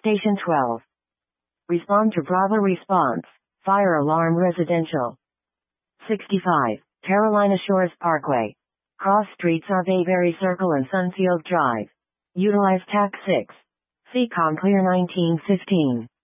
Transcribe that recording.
Station 12. Respond to Bravo response. Fire alarm residential. 65. Carolina Shores Parkway. Cross streets of Bayberry Circle and Sunfield Drive. Utilize TAC 6. CCOM Clear 1915.